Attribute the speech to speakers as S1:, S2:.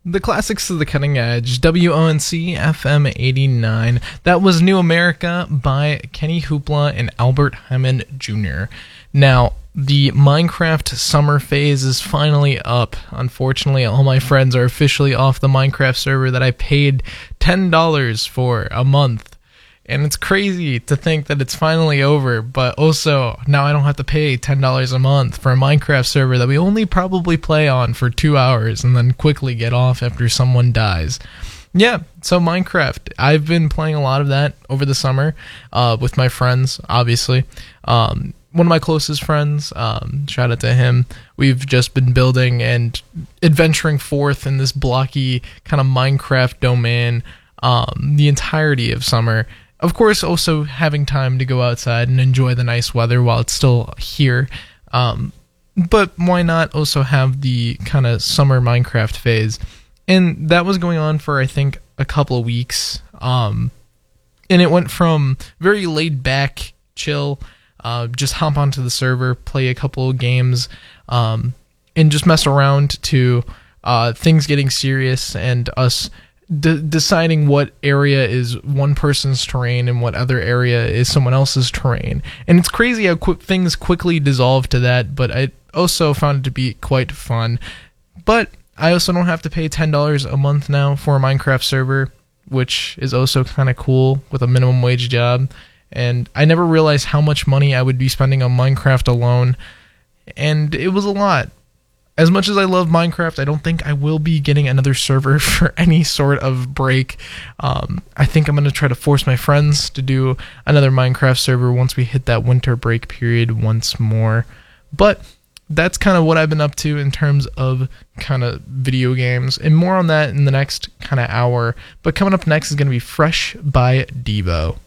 S1: The classics of the cutting edge, WONC FM 89. That was New America by Kenny Hoopla and Albert Hammond Jr. Now, the Minecraft summer phase is finally up. Unfortunately, all my friends are officially off the Minecraft server that I paid $10 for a month. And it's crazy to think that it's finally over, but also now I don't have to pay $10 a month for a Minecraft server that we only probably play on for 2 hours and then quickly get off after someone dies. Yeah, so Minecraft. I've been playing a lot of that over the summer with my friends, obviously. One of my closest friends, shout out to him, we've just been building and adventuring forth in this blocky kind of Minecraft domain the entirety of summer. Of course, also having time to go outside and enjoy the nice weather while it's still here. But why not also have the kind of summer Minecraft phase? And that was going on for, I think, a couple of weeks. And it went from very laid back, chill, just hop onto the server, play a couple of games, and just mess around, to things getting serious and us deciding what area is one person's terrain and what other area is someone else's terrain. And it's crazy how things quickly dissolve to that, but I also found it to be quite fun. But I also don't have to pay $10 a month now for a Minecraft server, which is also kind of cool with a minimum wage job. And I never realized how much money I would be spending on Minecraft alone, and it was a lot. As much as I love Minecraft, I don't think I will be getting another server for any sort of break. I think I'm going to try to force my friends to do another Minecraft server once we hit that winter break period once more. But that's kind of what I've been up to in terms of kind of video games, and more on that in the next kind of hour. But coming up next is going to be Fresh by Devo.